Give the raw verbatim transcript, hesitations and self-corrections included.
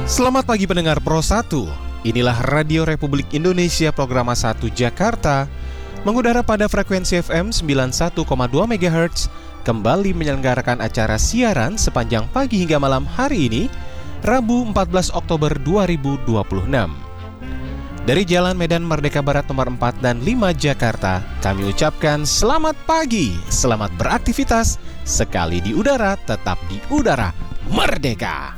Selamat pagi pendengar Pro satu. Inilah Radio Republik Indonesia Program satu Jakarta, mengudara pada frekuensi F M sembilan puluh satu koma dua megahertz, kembali menyelenggarakan acara siaran sepanjang pagi hingga malam hari ini, Rabu empat belas Oktober dua ribu dua puluh enam. Dari Jalan Medan Merdeka Barat nomor empat dan lima Jakarta, kami ucapkan selamat pagi, selamat beraktivitas, sekali di udara tetap di udara merdeka.